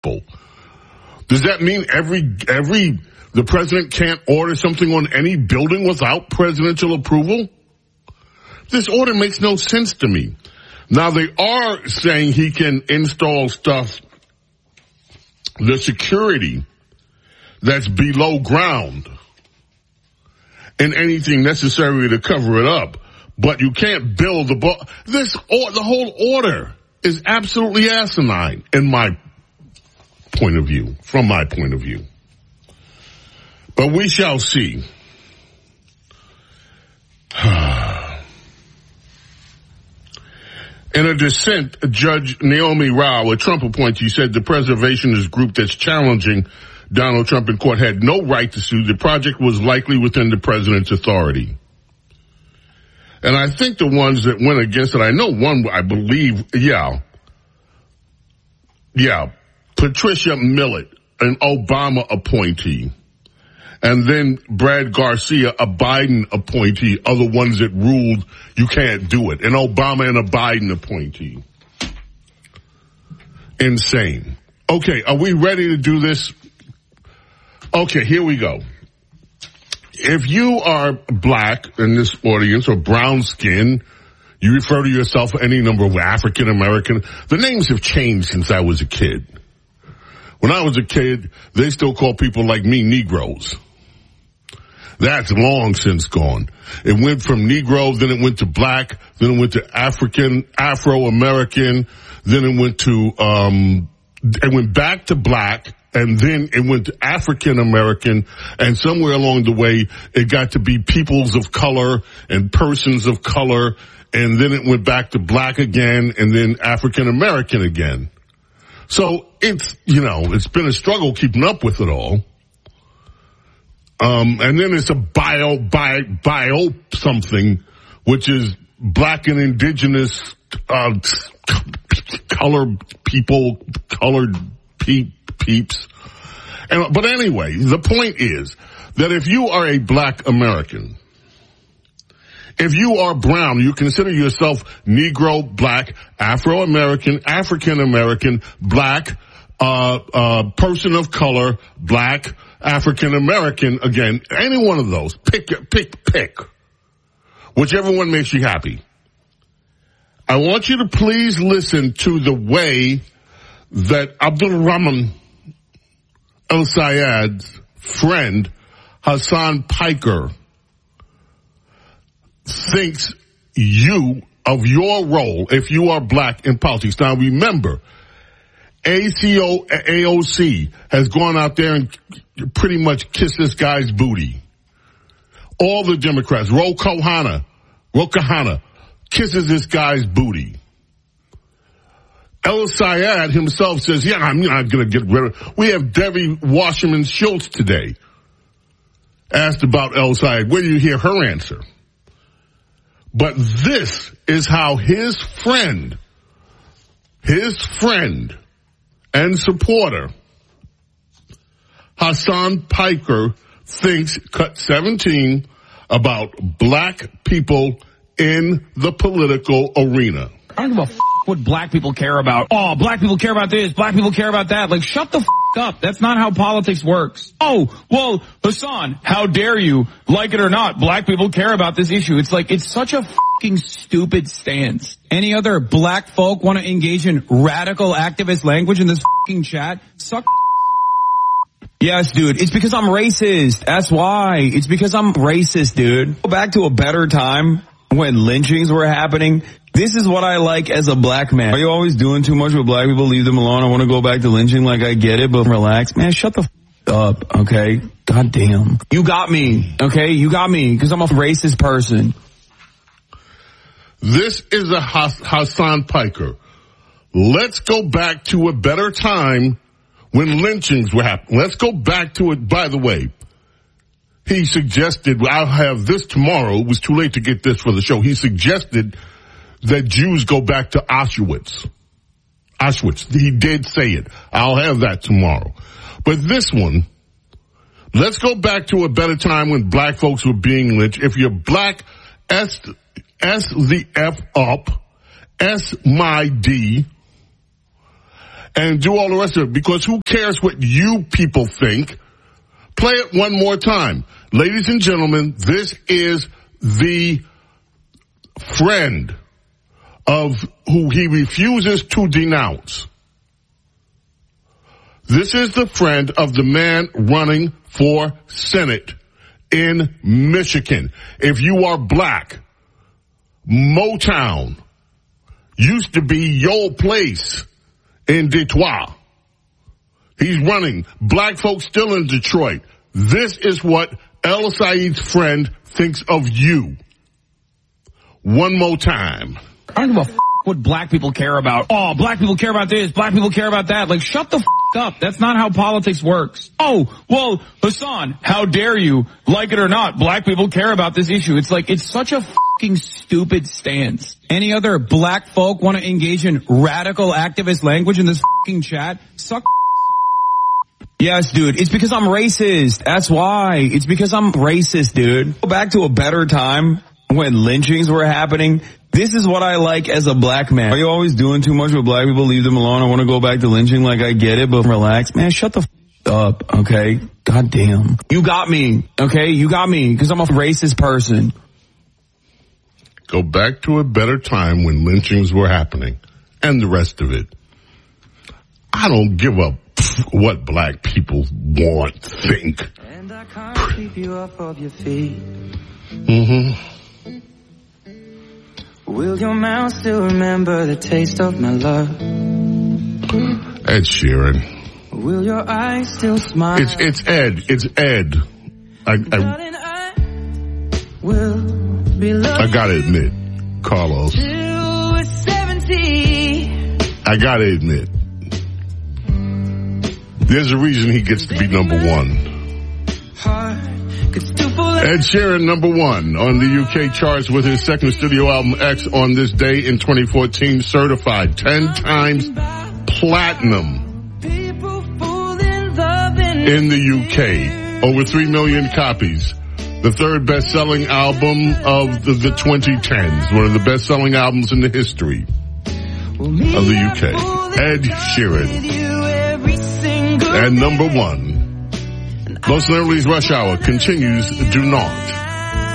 Does that mean the president can't order something on any building without presidential approval? This order makes no sense to me. Now, they are saying he can install stuff, the security that's below ground, and anything necessary to cover it up. But you can't build the whole order is absolutely asinine in my point of view, from my point of view. But we shall see. In a dissent, Judge Naomi Rao, a Trump appointee, said the preservationist group that's challenging Donald Trump in court had no right to sue. The project was likely within the president's authority. And I think the ones that went against it, I know one, I believe, Patricia Millett, an Obama appointee. And then Brad Garcia, a Biden appointee, are the ones that ruled you can't do it. An Obama and a Biden appointee. Insane. Okay, are we ready to do this? Okay, here we go. If you are black in this audience or brown skin, you refer to yourself any number of African American. The names have changed since I was a kid. When I was a kid, they still call people like me Negroes. That's long since gone. It went from Negro, then it went to black, then it went to African, Afro-American, then it went to, it went back to black, and then it went to African American, and somewhere along the way, it got to be peoples of color and persons of color, and then it went back to black again, and then African American again. So it's, it's been a struggle keeping up with it all. And then it's a bio something, which is black and indigenous, colored peeps. But anyway, the point is that if you are a black American, if you are brown, you consider yourself Negro, black, Afro-American, African-American, black, person of color, black, African-American, again, any one of those, pick. Whichever one makes you happy. I want you to please listen to the way that Abdul Rahman El-Sayed's friend, Hassan Piker, thinks of your role if you are black in politics. Now remember, AOC has gone out there and pretty much kissed this guy's booty. All the Democrats, Ro Khanna kisses this guy's booty. El-Sayed himself says, I'm not going to get rid of. We have Debbie Wasserman Schultz today asked about El-Sayed. Where do you hear her answer? But this is how his friend and supporter, Hassan Piker, thinks cut 17 about black people in the political arena. I don't give a what black people care about. Oh, black people care about this, black people care about that. Like, shut the up. That's not how politics works. Oh, well, Hassan, how dare you? Like it or not, black people care about this issue. It's like, it's such a stupid stance. Any other black folk want to engage in radical activist language in this chat? Suck. Yes, dude. It's because I'm racist. That's why. It's because I'm racist, dude. Go back to a better time when lynchings were happening. This is what I like as a black man. Are you always doing too much with black people? Leave them alone. I want to go back to lynching. Like, I get it, but relax. Man, shut the up, okay? God damn. You got me, okay? You got me, because I'm a racist person. This is a Hassan Piker. Let's go back to a better time when lynchings were happening. Let's go back to it. By the way, he suggested, I'll have this tomorrow. It was too late to get this for the show. He suggested that Jews go back to Auschwitz. He did say it. I'll have that tomorrow. But this one, let's go back to a better time when black folks were being lynched. If you're black, S the F up, S my D, and do all the rest of it, because who cares what you people think? Play it one more time. Ladies and gentlemen, this is the friend of who he refuses to denounce. This is the friend of the man running for Senate in Michigan. If you are black, Motown used to be your place in Detroit. He's running. Black folks still in Detroit. This is what El Said's friend thinks of you. One more time. I don't give a what black people care about. Oh, black people care about this. Black people care about that. Like, shut the up. That's not how politics works. Oh, well, Hassan, how dare you? Like it or not, black people care about this issue. It's like, it's such a fucking stupid stance. Any other black folk want to engage in radical activist language in this fucking chat? Suck. Yes, dude. It's because I'm racist. That's why. It's because I'm racist, dude. Go back to a better time when lynchings were happening. This is what I like as a black man. Are you always doing too much with black people? Leave them alone. I want to go back to lynching. Like, I get it, but relax. Man, shut the up, okay? God damn. You got me, okay? You got me, because I'm a racist person. Go back to a better time when lynchings were happening, and the rest of it. I don't give a what black people want, think. And I can't keep you off of your feet. Mm-hmm. Will your mouth still remember the taste of my love? Ed Sheeran. Will your eyes still smile? It's Ed. It's Ed. I gotta admit, Carlos. Till we're 70. I gotta admit, there's a reason he gets to be number one. Ed Sheeran, number one on the UK charts with his second studio album X on this day in 2014, certified 10 times platinum in the UK. Over 3 million copies. The third best-selling album of the 2010s. One of the best-selling albums in the history of the UK. Ed Sheeran. And number one. Los Angeles Rush Hour continues. Do not